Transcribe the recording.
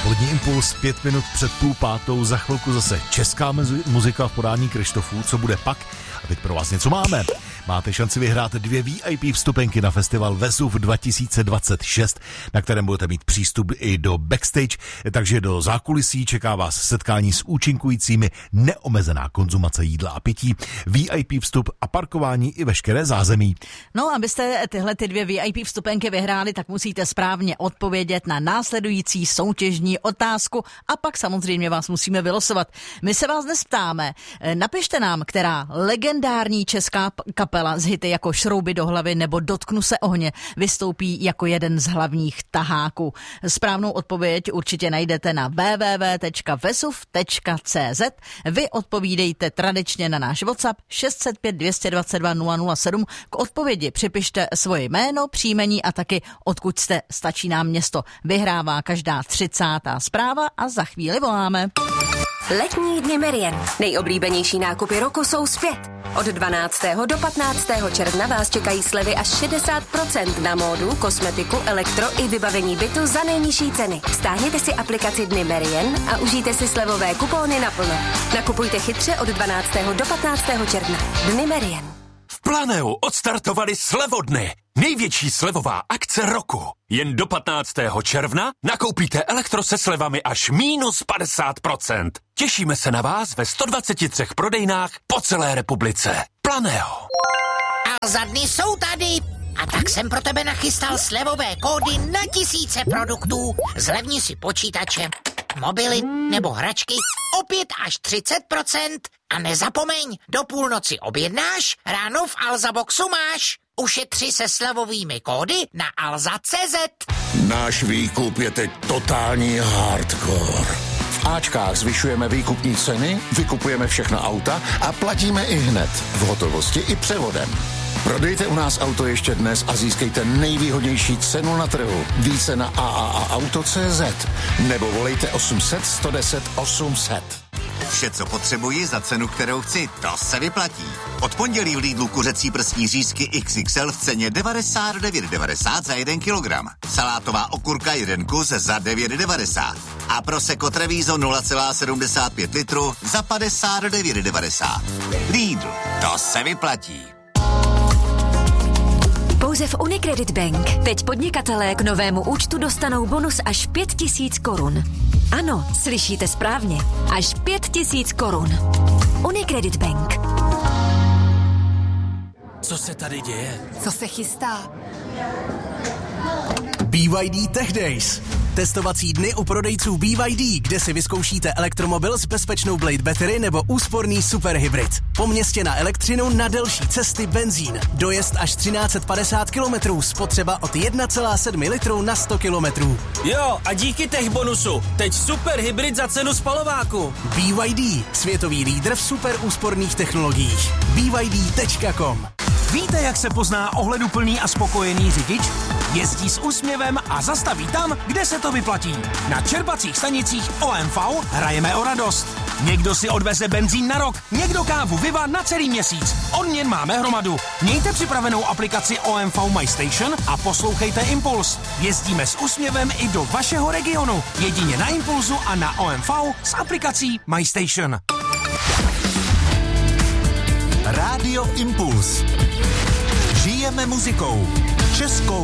Polední impuls 5 minut před 4:30, za chvilku zase česká muzika v podání Krištofů, co bude pak? A teď pro vás něco máme. Máte šanci vyhrát 2 VIP vstupenky na festival Vesuv 2026, na kterém budete mít přístup i do backstage, takže do zákulisí čeká vás setkání s účinkujícími, neomezená konzumace jídla a pití, VIP vstup a parkování i veškeré zázemí. No, abyste tyhle 2 VIP vstupenky vyhráli, tak musíte správně odpovědět na následující soutěžní otázku a pak samozřejmě vás musíme vylosovat. My se vás dnes ptáme, napište nám, která legendární česká kapela z hity jako Šrouby do hlavy nebo Dotknu se ohně vystoupí jako jeden z hlavních taháků. Správnou odpověď určitě najdete na www.vesuv.cz. Vy odpovídejte tradičně na náš WhatsApp 605 222 007. K odpovědi připište svoje jméno, příjmení a taky odkud jste, stačí nám město. Vyhrává každá 30. zpráva a za chvíli voláme. Letní dny Merian. Nejoblíbenější nákupy roku jsou zpět. Od 12. do 15. června vás čekají slevy až 60% na módu, kosmetiku, elektro i vybavení bytu za nejnižší ceny. Stáhněte si aplikaci Dny Merian a užijte si slevové kupóny naplno. Nakupujte chytře od 12. do 15. června. Dny Merian. V Planeu odstartovali slevodny. Největší slevová akce roku. Jen do 15. června nakoupíte elektro se slevami až -50%. Těšíme se na vás ve 123 prodejnách po celé republice. Planeo. A za dny jsou tady. A tak jsem pro tebe nachystal slevové kódy na tisíce produktů. Zlevni si počítače, mobily nebo hračky o 5 až 30%. A nezapomeň, do půlnoci objednáš, ráno v Alzaboxu máš. Ušetři se slevovými kódy na alza.cz. Náš výkup je teď totální hardcore. V Ačkách zvyšujeme výkupní ceny, vykupujeme všechna auta a platíme i hned, v hotovosti i převodem. Prodejte u nás auto ještě dnes a získejte nejvýhodnější cenu na trhu. Více na AAAauto.cz nebo volejte 800 110 800. Vše, co potřebuji za cenu, kterou chci, to se vyplatí. Od pondělí v Lidlu kuřecí prsní řízky XXL v ceně 99,90 za 1 kilogram. Salátová okurka 1 kus za 9,90. A Prosecco Treviso 0,75 litru za 59,90. Lidl, to se vyplatí. Pouze v Unicredit Bank teď podnikatelé k novému účtu dostanou bonus až 5 000 korun. Ano, slyšíte správně. Až 5 000 korun. Unicredit Bank. Co se tady děje? Co se chystá? BYD Tech Days. Testovací dny u prodejců BYD, kde si vyzkoušíte elektromobil s bezpečnou Blade Battery nebo úsporný superhybrid. Po městě na elektřinu, na delší cesty benzín. Dojezd až 1350 km, spotřeba od 1,7 litru na 100 km. Jo, a díky tech bonusu. Teď superhybrid za cenu spalováku. BYD, světový lídr v super úsporných technologiích. BYD.com. Víte, jak se pozná ohleduplný a spokojený řidič? Jezdí s úsměvem a zastaví tam, kde se to vyplatí. Na čerpacích stanicích OMV hrajeme o radost. Někdo si odveze benzín na rok, někdo kávu Viva na celý měsíc. Odměn máme hromadu. Mějte připravenou aplikaci OMV My Station a poslouchejte Impuls. Jezdíme s úsměvem i do vašeho regionu. Jedině na Impulzu a na OMV s aplikací My Station. Rádio Impuls. Žijeme muzikou. Českou